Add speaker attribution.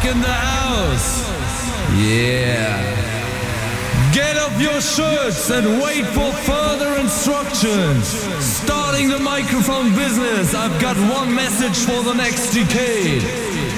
Speaker 1: back in the house. Yeah. Get off your shirts and wait for further instructions. Starting the microphone business, I've got one message for the next decade.